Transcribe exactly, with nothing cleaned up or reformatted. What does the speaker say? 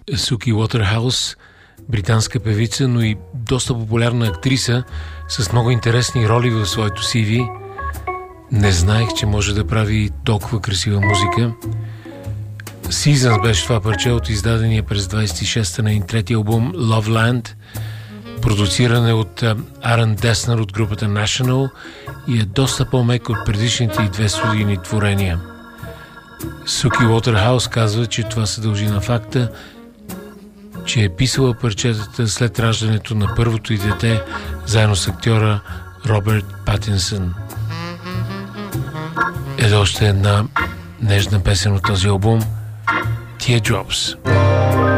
Суки Уотерхаус, британска певица, но и доста популярна актриса с много интересни роли в своето си ви. Не знаех, че може да прави толкова красива музика. Seasons беше това парче от издадения през двайсет и шеста на третия албум Loveland, продуциране от Арън Деснер от групата National и е доста по-мек от предишните и две студийни творения. Суки Уотерхаус казва, че това се дължи на факта, че е писала парчетата след раждането на първото й дете, заедно с актьора Робърт Патинсън. Ето още една нежна песен от този албум, Teardrops.